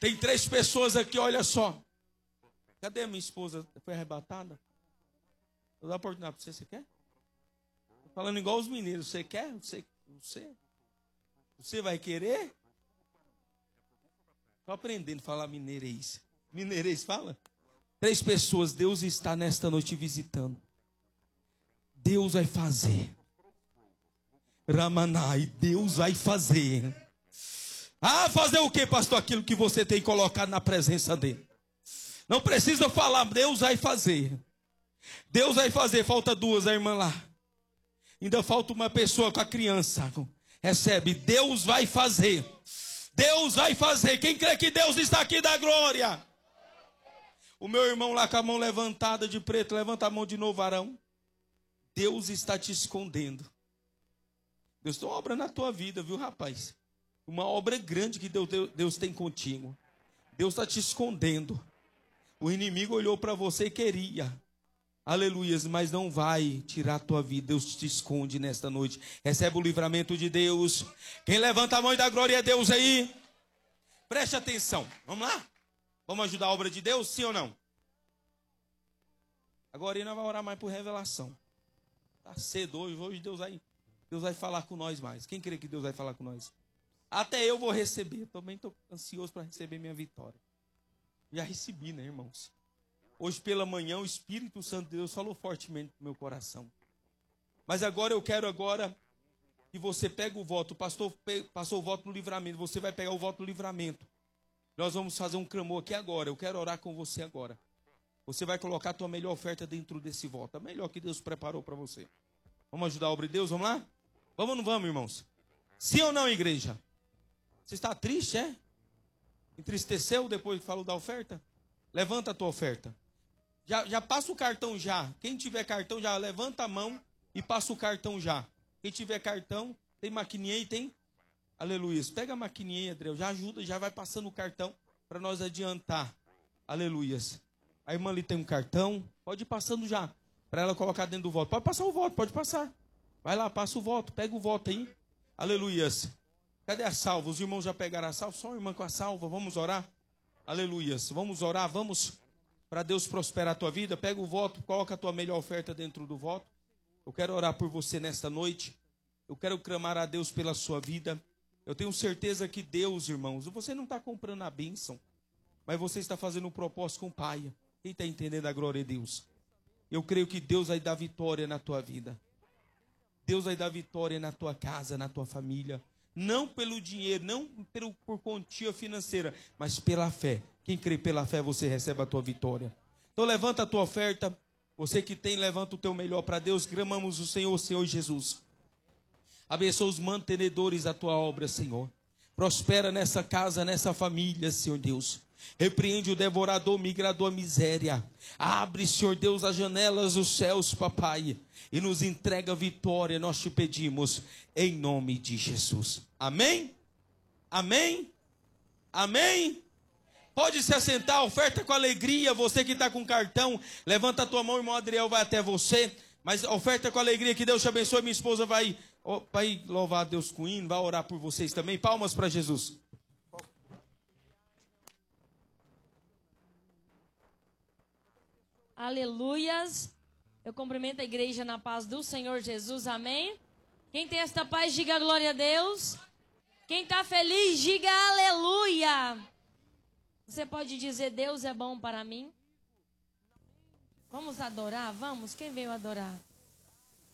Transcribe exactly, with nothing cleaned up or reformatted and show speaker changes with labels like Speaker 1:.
Speaker 1: Tem três pessoas aqui, olha só. Cadê a minha esposa? Foi arrebatada? Vou dar a oportunidade para você, você quer? Tô falando igual os mineiros, você quer? Você, você, você vai querer? Estou aprendendo a falar mineirês. Mineirês fala? Três pessoas, Deus está nesta noite visitando. Deus vai fazer. Ramanai, Deus vai fazer. Ah, fazer o que, pastor? Aquilo que você tem colocado na presença dele. Não precisa falar, Deus vai fazer. Deus vai fazer, falta duas, a irmã lá. Ainda falta uma pessoa com a criança. Recebe, Deus vai fazer. Deus vai fazer. Quem crê que Deus está aqui, dá glória. O meu irmão lá com a mão levantada de preto, levanta a mão de novo, varão. Deus está te escondendo. Deus tem uma obra na tua vida, viu, rapaz? Uma obra grande que Deus, Deus tem contigo. Deus está te escondendo. O inimigo olhou para você e queria. Aleluias, mas não vai tirar a tua vida. Deus te esconde nesta noite. Recebe o livramento de Deus. Quem levanta a mão e dá glória a Deus aí? Preste atenção. Vamos lá? Vamos ajudar a obra de Deus? Sim ou não? Agora nós vamos orar mais por revelação. Está cedo hoje. Hoje Deus vai, Deus vai falar com nós mais. Quem crê que Deus vai falar com nós? Até eu vou receber. Também estou ansioso para receber minha vitória. Já recebi, né, irmãos? Hoje pela manhã o Espírito Santo de Deus falou fortemente no meu coração. Mas agora eu quero agora que você pegue o voto. O pastor passou o voto no livramento. Você vai pegar o voto no livramento. Nós vamos fazer um clamor aqui agora. Eu quero orar com você agora. Você vai colocar a tua melhor oferta dentro desse voto. A melhor que Deus preparou para você. Vamos ajudar a obra de Deus? Vamos lá? Vamos ou não vamos, irmãos? Sim ou não, igreja? Você está triste, é? Entristeceu depois que falou da oferta? Levanta a tua oferta. Já, já passa o cartão já. Quem tiver cartão já levanta a mão e passa o cartão já. Quem tiver cartão, tem maquininha aí, tem? Aleluia. Pega a maquininha aí, Adriel. Já ajuda, já vai passando o cartão para nós adiantar. Aleluia. A irmã ali tem um cartão. Pode ir passando já. Para ela colocar dentro do voto. Pode passar o voto, pode passar. Vai lá, passa o voto. Pega o voto aí. Aleluia. Cadê a salva? Os irmãos já pegaram a salva? Só a irmã com a salva. Vamos orar? Aleluia. Vamos orar, vamos para Deus prosperar a tua vida. Pega o voto, coloca a tua melhor oferta dentro do voto. Eu quero orar por você nesta noite. Eu quero clamar a Deus pela sua vida. Eu tenho certeza que Deus, irmãos, você não está comprando a bênção, mas você está fazendo um propósito com o Pai. Quem está entendendo a glória de Deus? Eu creio que Deus vai dar vitória na tua vida. Deus vai dar vitória na tua casa, na tua família. Não pelo dinheiro, não pelo, por quantia financeira, mas pela fé. Quem crê pela fé, você recebe a tua vitória. Então levanta a tua oferta. Você que tem, levanta o teu melhor para Deus. Clamamos o Senhor, Senhor Jesus. Abençoa os mantenedores da tua obra, Senhor. Prospera nessa casa, nessa família, Senhor Deus. Repreende o devorador, migrador, a miséria. Abre, Senhor Deus, as janelas dos céus, papai. E nos entrega a vitória, nós te pedimos, em nome de Jesus. Amém? Amém? Amém? Pode se assentar, oferta com alegria. Você que está com cartão, levanta a tua mão, irmão Adriel vai até você. Mas oferta com alegria, que Deus te abençoe. Minha esposa vai, vai louvar a Deus com hino, vai orar por vocês também. Palmas para Jesus.
Speaker 2: Aleluias. Eu cumprimento a igreja na paz do Senhor Jesus, amém? Quem tem esta paz, diga glória a Deus. Quem está feliz, diga aleluia. Você pode dizer, Deus é bom para mim? Vamos adorar? Vamos? Quem veio adorar?